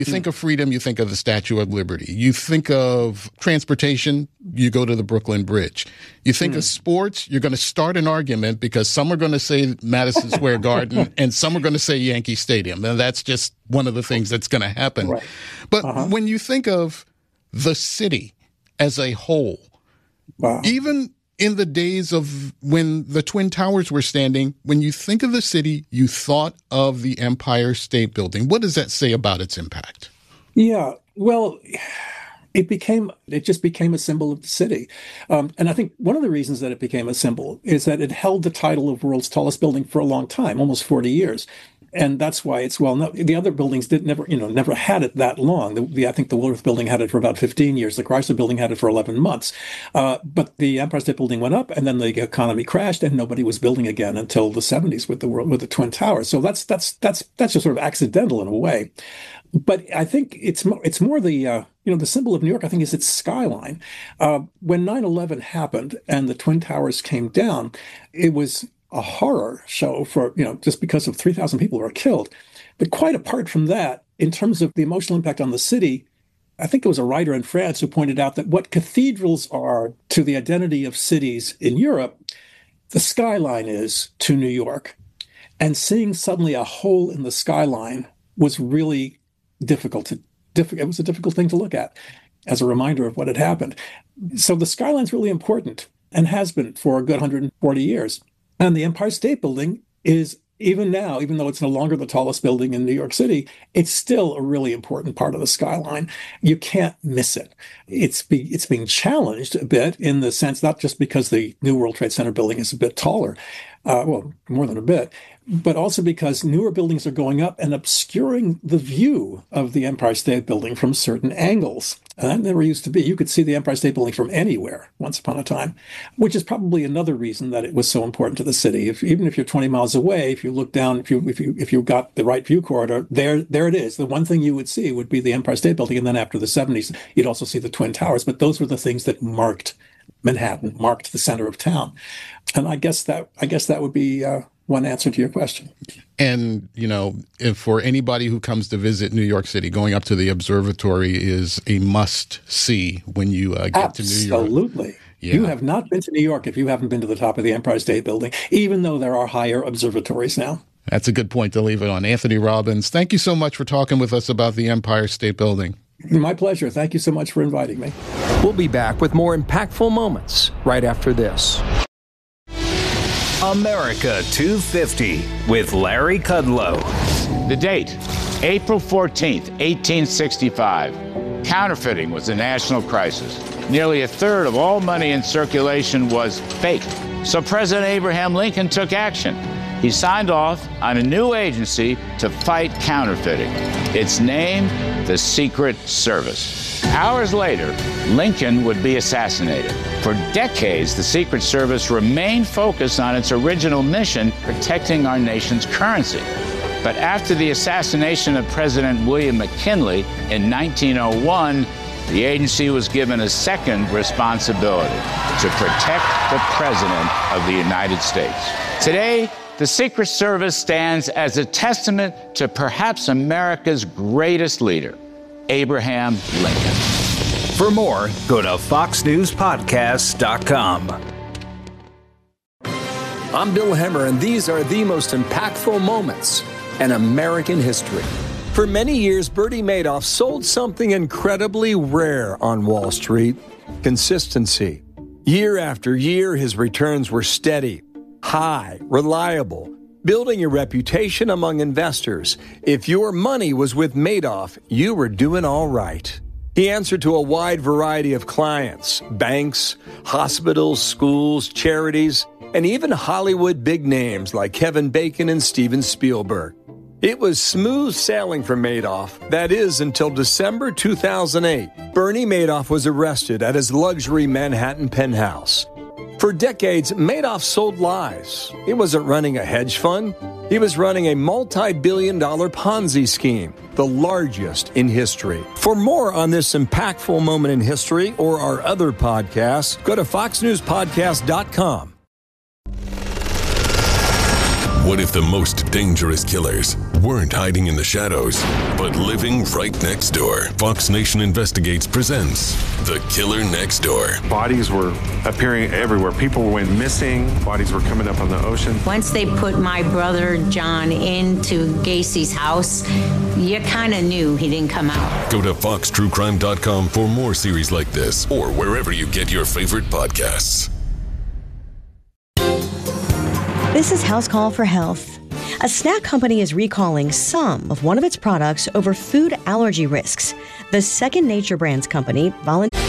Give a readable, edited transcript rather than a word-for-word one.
You think of freedom, you think of the Statue of Liberty. You think of transportation, you go to the Brooklyn Bridge. You think of sports, you're going to start an argument because some are going to say Madison Square Garden and some are going to say Yankee Stadium. And that's just one of the things that's going to happen. Right. But when you think of the city as a whole, even in the days of when the Twin Towers were standing, when you think of the city, you thought of the Empire State Building. What does that say about its impact? Yeah, well, it just became a symbol of the city. And I think one of the reasons that it became a symbol is that it held the title of world's tallest building for a long time, almost 40 years. And that's why it's well known. The other buildings never had it that long. I think the Woolworth Building had it for about 15 years. The Chrysler Building had it for 11 months. But the Empire State Building went up, and then the economy crashed, and nobody was building again until the 70s with the Twin Towers. So that's just sort of accidental in a way. But I think it's more the the symbol of New York. I think is its skyline. When 9/11 happened and the Twin Towers came down, it was a horror show for, just because of 3,000 people who were killed. But quite apart from that, in terms of the emotional impact on the city, I think it was a writer in France who pointed out that what cathedrals are to the identity of cities in Europe, the skyline is to New York. And seeing suddenly a hole in the skyline was really difficult. It was a difficult thing to look at as a reminder of what had happened. So the skyline's really important and has been for a good 140 years. And the Empire State Building is, even now, even though it's no longer the tallest building in New York City, it's still a really important part of the skyline. You can't miss it. It's being challenged a bit in the sense, not just because the new World Trade Center building is a bit taller, well, more than a bit, but also because newer buildings are going up and obscuring the view of the Empire State Building from certain angles. And that never used to be. You could see the Empire State Building from anywhere once upon a time, which is probably another reason that it was so important to the city. Even if you're 20 miles away, if you look down, if you got the right view corridor, there it is. The one thing you would see would be the Empire State Building, and then after the 70s, you'd also see the Twin Towers. But those were the things that marked Manhattan, marked the center of town. And I guess that would be one answer to your question. And, if for anybody who comes to visit New York City, going up to the observatory is a must-see when you get to New York. Absolutely. Yeah. You have not been to New York if you haven't been to the top of the Empire State Building, even though there are higher observatories now. That's a good point to leave it on. Anthony Robbins, thank you so much for talking with us about the Empire State Building. My pleasure. Thank you so much for inviting me. We'll be back with more impactful moments right after this. America 250 with Larry Kudlow. The date, April 14th, 1865. Counterfeiting was a national crisis. Nearly a third of all money in circulation was fake. So President Abraham Lincoln took action. He signed off on a new agency to fight counterfeiting. Its name, the Secret Service. Hours later, Lincoln would be assassinated. For decades, the Secret Service remained focused on its original mission, protecting our nation's currency. But after the assassination of President William McKinley in 1901, the agency was given a second responsibility: to protect the President of the United States. Today, the Secret Service stands as a testament to perhaps America's greatest leader, Abraham Lincoln. For more, go to foxnewspodcast.com. I'm Bill Hemmer, and these are the most impactful moments in American history. For many years, Bernie Madoff sold something incredibly rare on Wall Street: consistency. Year after year, his returns were steady, high, reliable, building a reputation among investors. If your money was with Madoff, you were doing all right. He answered to a wide variety of clients: banks, hospitals, schools, charities, and even Hollywood big names like Kevin Bacon and Steven Spielberg. It was smooth sailing for Madoff. That is, until December 2008. Bernie Madoff was arrested at his luxury Manhattan penthouse. For decades, Madoff sold lies. He wasn't running a hedge fund. He was running a multi-billion-dollar Ponzi scheme, the largest in history. For more on this impactful moment in history or our other podcasts, go to foxnewspodcast.com. What if the most dangerous killers weren't hiding in the shadows, but living right next door. Fox Nation Investigates presents The Killer Next Door. Bodies were appearing everywhere. People went missing. Bodies were coming up on the ocean. Once they put my brother John into Gacy's house, you kind of knew he didn't come out. Go to foxtruecrime.com for more series like this, or wherever you get your favorite podcasts. This is House Call for Health. A snack company is recalling some of one of its products over food allergy risks. The Second Nature Brands company volunteered.